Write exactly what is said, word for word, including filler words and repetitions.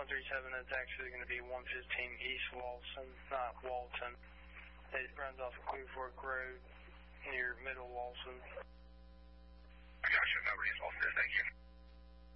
one three seven, that's actually going to be one fifteen East Walton, not Walton. It runs off of Blue Fork Road near Middle Walton.